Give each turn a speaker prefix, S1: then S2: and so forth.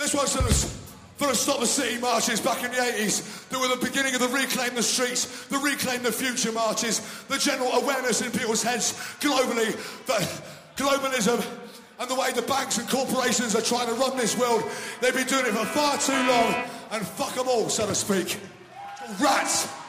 S1: This one's for the Stop the City marches back in the 80s. They were the beginning of the Reclaim the Streets, the Reclaim the Future marches, the general awareness in people's heads globally that globalism and the way the banks and corporations are trying to run this world, they've been doing it for far too long, and fuck them all, so to speak. Rats!